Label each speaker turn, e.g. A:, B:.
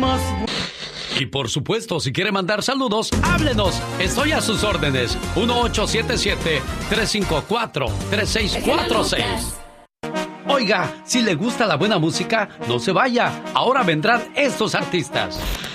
A: más.
B: Y por supuesto, si quiere mandar saludos, háblenos. Estoy a sus órdenes. 1877-354-3646. Oiga, si le gusta la buena música, no se vaya. Ahora vendrán estos artistas.